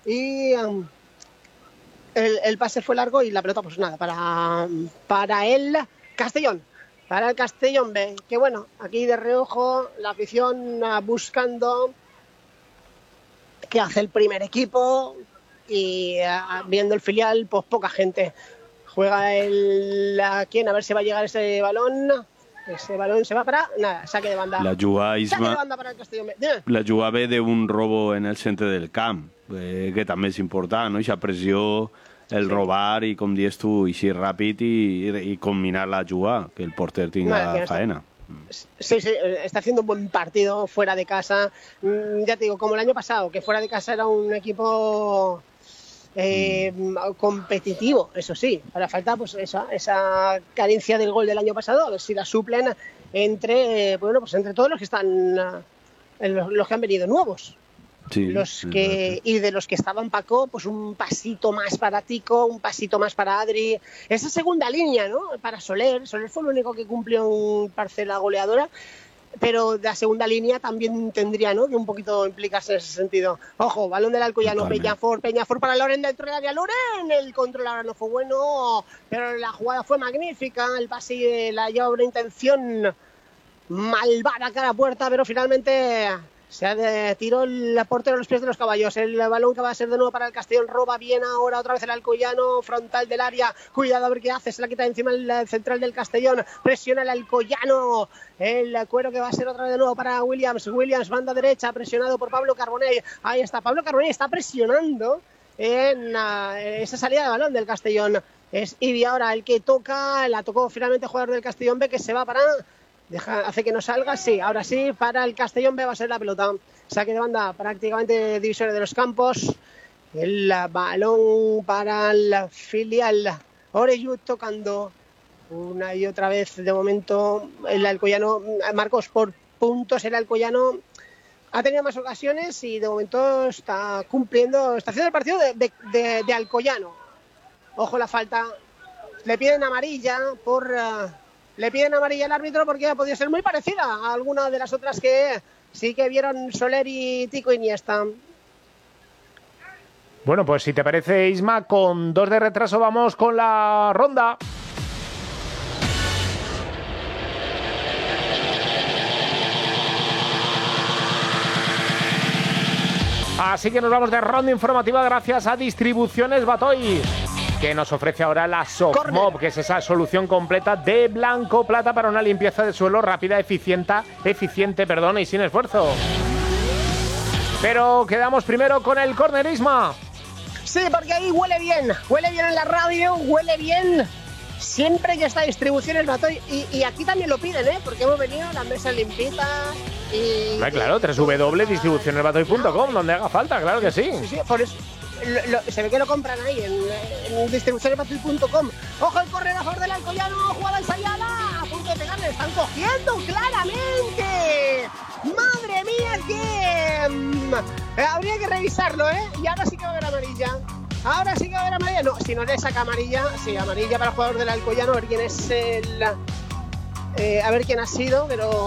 y el pase fue largo y la pelota pues nada, para el Castellón. Para el Castellón B, que bueno, aquí de reojo la afición buscando qué hace el primer equipo y viendo el filial, pues poca gente. Juega ¿quién? A ver si va a llegar ese balón. Ese balón se va para... Nada, saque de banda. La jugada saque de banda para el Castellón B. La jugada ve d'un robo en el centre del camp, que també és important, no? Eixa pressió, el robar i, com dius tu, així ràpid i combinar la jugada, que el porter tinga faena. Sí, está haciendo un buen partido fuera de casa. Ya te digo, como el año pasado, que fuera de casa era un equipo competitivo, eso sí. Ahora falta pues esa carencia del gol del año pasado, a ver si la suplen entre todos los que están, los que han venido nuevos. Sí, y de los que estaban Paco, pues un pasito más para Tico, un pasito más para Adri. Esa segunda línea, ¿no? Para Soler fue el único que cumplió en parcela goleadora, pero la segunda línea también tendría, ¿no?, que un poquito implicarse en ese sentido. Ojo, balón del Alcoyano, Peñafor para Loren dentro del área. Loren, el control ahora no fue bueno, pero la jugada fue magnífica. El pase la lleva una intención malvada cara a puerta, pero finalmente se tiró el portero a los pies de los caballos. El balón que va a ser de nuevo para el Castellón. Roba bien ahora otra vez el Alcoyano, frontal del área. Cuidado a ver qué hace. Se la quita encima el central del Castellón. Presiona el Alcoyano. El cuero que va a ser otra vez de nuevo para Williams. Banda derecha, presionado por Pablo Carbonell. Ahí está. Pablo Carbonell está presionando en esa salida de balón del Castellón. Es Ibi ahora el que toca. La tocó finalmente el jugador del Castellón B, que se va para... hace que no salga, sí, ahora sí, para el Castellón B va a ser la pelota. Saque de banda prácticamente divisoria de los campos. El balón para el filial. Oreyud tocando una y otra vez. De momento el Alcoyano, Marcos, por puntos el Alcoyano ha tenido más ocasiones y de momento está cumpliendo, está haciendo el partido de Alcoyano. Ojo la falta. Le piden amarilla Le piden amarilla al árbitro porque ha podido ser muy parecida a alguna de las otras que sí que vieron Soler y Tico Iniesta. Bueno, pues si te parece, Isma, con 2 de retraso vamos con la ronda. Así que nos vamos de ronda informativa gracias a Distribuciones Batoy, que nos ofrece ahora la Softmop, que es esa solución completa de blanco plata para una limpieza de suelo rápida, eficiente, y sin esfuerzo. Pero quedamos primero con el córner, Isma. Sí, porque ahí huele bien en la radio, huele bien siempre que está Distribuciones Batoy, y aquí también lo piden, porque hemos venido a las mesas limpitas y... Claro, www.distribucionesbatoy.com, donde haga falta, claro que sí. Sí, por eso... se ve que lo compran ahí en distribucionesbatoy.com. Ojo, el correr a favor del Alcoyano, jugada ensayada, a punto de pegarle, le están cogiendo claramente. Madre mía, que habría que revisarlo, y ahora sí que va a haber amarilla. No, si no le saca amarilla, sí, amarilla para el jugador del Alcoyano. A ver quién es a ver quién ha sido,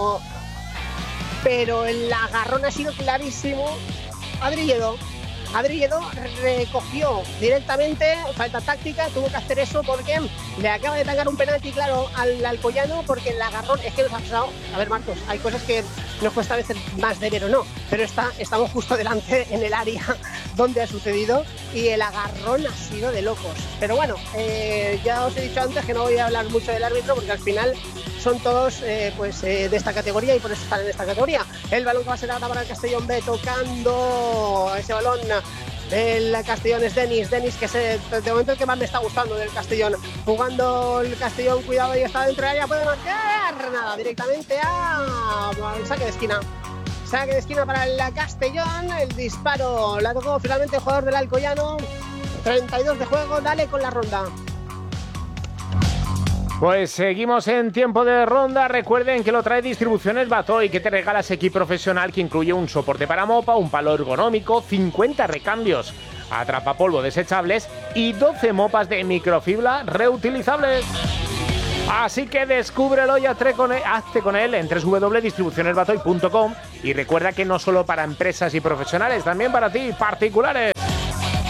pero el agarrón ha sido clarísimo. Adri Lledó recogió directamente, falta táctica, tuvo que hacer eso porque le acaba de tangar un penalti, claro, al Alcoyano, porque el agarrón es que nos ha pasado. A ver, Marcos, hay cosas que nos cuesta a veces más de ver o no, pero estamos justo delante en el área donde ha sucedido y el agarrón ha sido de locos. Pero bueno, ya os he dicho antes que no voy a hablar mucho del árbitro porque al final son todos de esta categoría y por eso están en esta categoría. El balón que va a ser ahora para el Castellón B, tocando ese balón del Castellón es Denis, que es de momento el que más me está gustando del Castellón. Jugando el Castellón, cuidado, y está dentro del área, puede marcar nada, directamente al saque de esquina. Saque de esquina para el Castellón, el disparo la tocó finalmente el jugador del Alcoyano. 32 de juego, dale con la ronda. Pues seguimos en tiempo de ronda. Recuerden que lo trae Distribuciones Batoy, que te regala ese kit profesional que incluye un soporte para mopa, un palo ergonómico, 50 recambios atrapapolvo desechables y 12 mopas de microfibra reutilizables. Así que descúbrelo y hazte con él en www.distribucionesbatoy.com, y recuerda que no solo para empresas y profesionales, también para ti, particulares.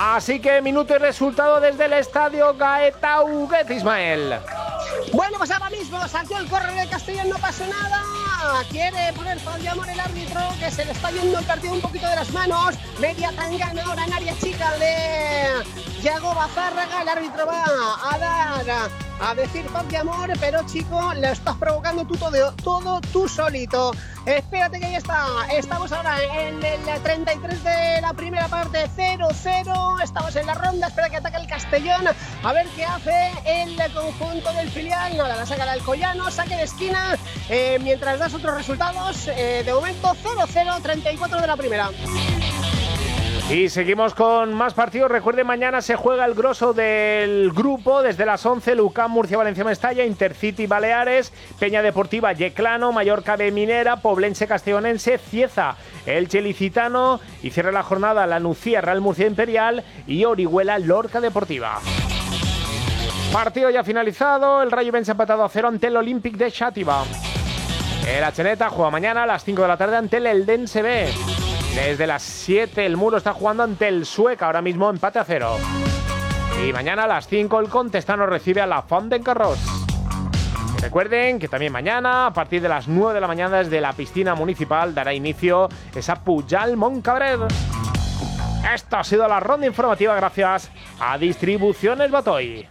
Así que minuto y resultado desde el estadio Gaetauguet, Ismael. Bueno, pues ahora mismo salió el córner de Castellón, no pasa nada. Quiere poner Fabiamor el árbitro, que se le está yendo el partido un poquito de las manos. Media tangana ahora en área chica de Yago Bazárraga. El árbitro va a decir Fabiamor, pero chico, lo estás provocando tú todo tú solito. Espérate que ahí está. Estamos ahora en el 33 de la primera parte, 0-0. Estamos en la ronda, espera que ataque el Castellón. A ver qué hace el conjunto del filial. Nada, la saca el Alcoyano, saque de esquina. Mientras das otros resultados, de momento 0-0, 34 de la primera. Y seguimos con más partidos. Recuerde, mañana se juega el grosso del grupo. Desde las 11, Lucán, Murcia, Valencia, Mestalla, Intercity, Baleares, Peña Deportiva, Yeclano, Mallorca B Minera, Poblense, Castellonense, Cieza, Elche Licitano. Y cierra la jornada la Nucía, Real Murcia Imperial y Orihuela, Lorca Deportiva. Partido ya finalizado. El Rayo vence empatado a 0 ante el Olympic de Xàtiva. El Acheneta juega mañana a las 5 de la tarde ante el Eldense B. Desde las 7 el Muro está jugando ante el Sueca, ahora mismo empate a 0. Y mañana a las 5 el Contestano recibe a la Font d'en-Carròs. Recuerden que también mañana, a partir de las 9 de la mañana, desde la piscina municipal dará inicio esa Pujal Montcabrer. Esta ha sido la ronda informativa gracias a Distribuciones Batoy.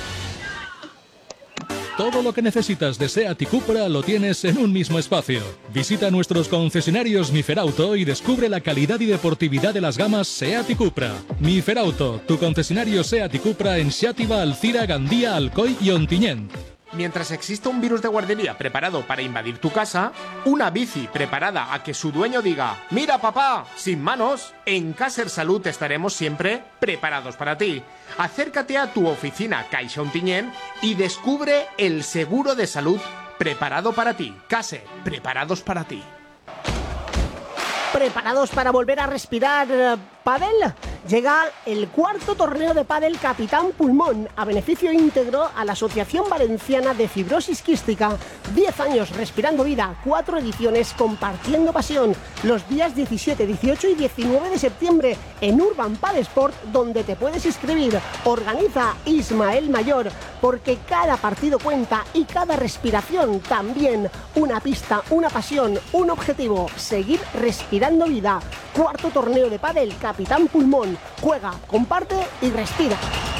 Todo lo que necesitas de SEAT y Cupra lo tienes en un mismo espacio. Visita nuestros concesionarios Miferauto y descubre la calidad y deportividad de las gamas SEAT y Cupra. Miferauto, tu concesionario SEAT y Cupra en Xàtiva, Alcira, Gandía, Alcoy y Ontinyent. Mientras exista un virus de guardería preparado para invadir tu casa, una bici preparada a que su dueño diga «Mira papá, sin manos», en Caser Salud estaremos siempre preparados para ti. Acércate a tu oficina Caixa Ontinyent y descubre el seguro de salud preparado para ti. Caser, preparados para ti. ¿Preparados para volver a respirar pádel? Llega el cuarto torneo de pádel Capitán Pulmón, a beneficio íntegro a la Asociación Valenciana de Fibrosis Quística. 10 años respirando vida, 4 ediciones compartiendo pasión. Los días 17, 18 y 19 de septiembre en Urban Padel Sport, donde te puedes inscribir. Organiza Ismael Mayor, porque cada partido cuenta y cada respiración también. Una pista, una pasión, un objetivo: seguir respirando vida. Cuarto torneo de pádel Capitán Pulmón. Juega, comparte y respira.